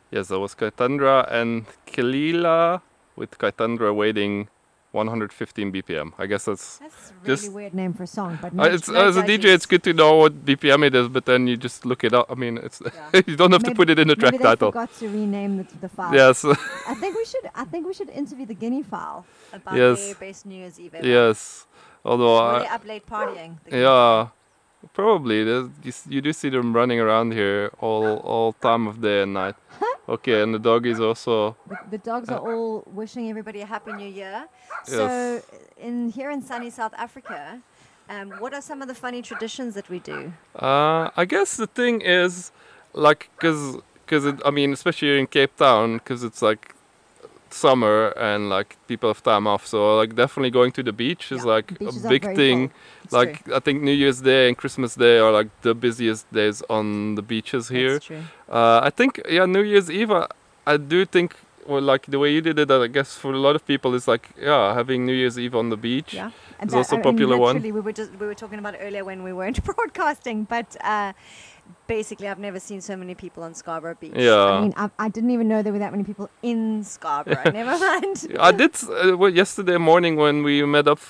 Yes, there was Kaitandra and Kelila with Kaitandra waiting 115 BPM. I guess that's That's a really just weird name for a song, but it's as a DJ, it's good to know what BPM it is, but then you just look it up. I mean, it's you don't have to put it in the track maybe title. They forgot to rename the file. Yes. I think we should interview the Guinea file about Yes. their best New Year's Eve. Yes. Although Were they up late partying? The Guinea yeah, probably. You do see them running around here all time of day and night. Okay, and the doggies also. The dogs are all wishing everybody a happy new year. So Yes. here in sunny South Africa, what are some of the funny traditions that we do? I guess the thing is, like, I mean, especially here in Cape Town, because it's like summer and like people have time off, so like definitely going to the beach is like a big thing. Like true. I think New Year's Day and Christmas Day are like the busiest days on the beaches here. That's true. I think New Year's Eve. I do think like the way you did it. I guess for a lot of people is like having New Year's Eve on the beach. Yeah, It's also a popular one. We were talking about it earlier when we weren't broadcasting, but basically I've never seen so many people on Scarborough Beach. Yeah. I mean, I didn't even know there were that many people in Scarborough. Never mind. I did yesterday morning when we met up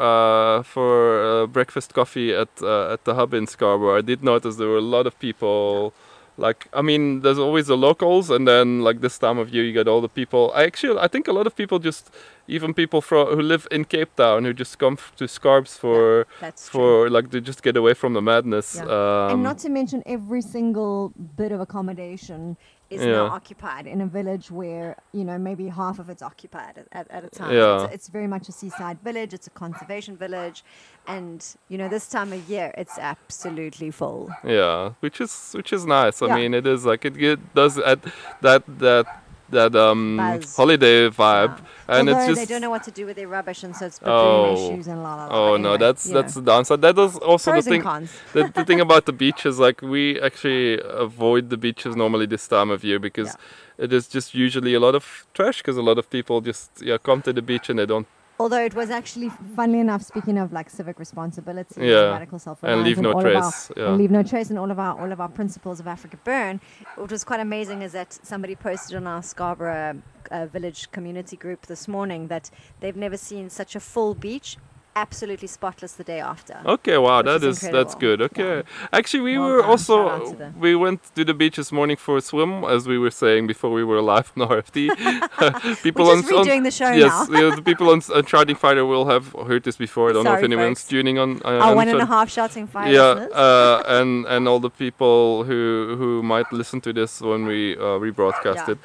for breakfast coffee at the hub in Scarborough. I did notice there were a lot of people. Like, I mean, there's always the locals, and then like this time of year, you get all the people. I think a lot of people even people who live in Cape Town, who just come to Scarbs like to just get away from the madness. Yeah. And not to mention every single bit of accommodation is now occupied in a village where, maybe half of it's occupied at a time. Yeah. It's very much a seaside village. It's a conservation village. And, this time of year, it's absolutely full. Yeah, which is nice. I mean, it is like it does add that holiday vibe. And although it's just they don't know what to do with their rubbish, and so it's between their shoes and la la la. Oh anyway, no, that's the downside. That is also pros the thing. And cons. The thing about the beaches, like we actually avoid the beaches normally this time of year because it is just usually a lot of trash. Because a lot of people just come to the beach and they don't. Although it was actually, funnily enough, speaking of like civic responsibility, radical self-reliance, and leave no trace, and leave no trace, and all of our principles of Africa Burn. What was quite amazing is that somebody posted on our Scarborough village community group this morning that they've never seen such a full beach, absolutely spotless the day after. Okay, wow, that's good. Okay, actually, we went to the beach this morning for a swim, as we were saying before we were live on RFT. People we're just redoing the show now. Yes, the people on Charting Fighter will have heard this before. I don't know if anyone's tuning on. Our 1.5 Shouting Fighter. Yeah, and all the people who might listen to this when we rebroadcast it.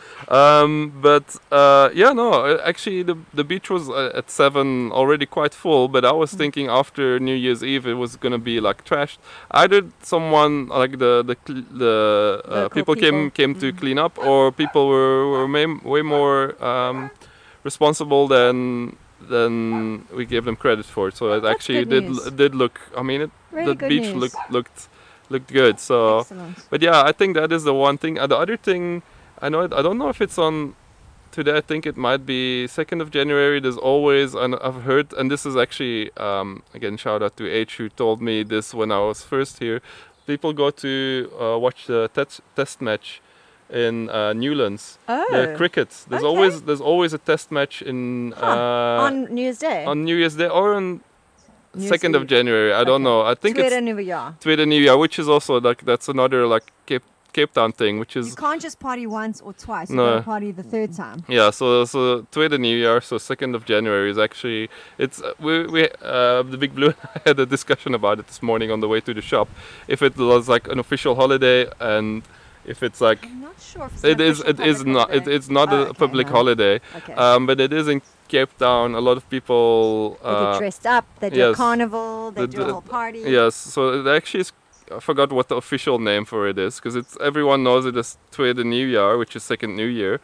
Actually, the beach was at 7 already quite full. But I was thinking after New Year's Eve it was gonna be like trashed. Either someone like the people came to clean up, or people were way more responsible than we gave them credit for. So it actually did look. I mean, the beach looked good. So, excellent. But yeah, I think that is the one thing. The other thing, I don't know if it's on. Today I think it might be 2nd of January. There's always, and I've heard, and this is actually, again, shout out to H who told me this when I was first here. People go to watch the test match in Newlands. Oh. The cricket. There's always a test match in on New Year's Day. On New Year's Day or on 2nd of January. I don't know. I think Tweede Nuwe Jaar. Tweede Nuwe Jaar, which is also like that's another like Cape Town thing, which is you can't just party once or twice. You gotta party the third time. Yeah, so Tweede Nuwe Jaar, so 2nd of January is actually we the Big Blue and I had a discussion about it this morning on the way to the shop. If it was like an official holiday and if it's like I'm not sure if it's not a public holiday. Okay. But it is in Cape Town. A lot of people they get dressed up, they do a carnival, they do a whole party. Yes, so it actually is. I forgot what the official name for it is because everyone knows it as Tweede Nuwe Jaar, which is Second New Year.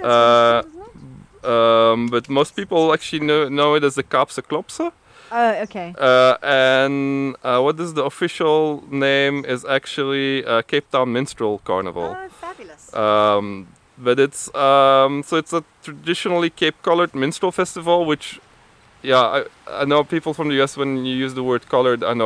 But most people actually know it as the Kaapse Klopse. Oh, okay. And what is the official name is actually Cape Town Minstrel Carnival. Oh, fabulous. But it's it's a traditionally Cape-colored minstrel festival, which I know people from the US when you use the word colored, I know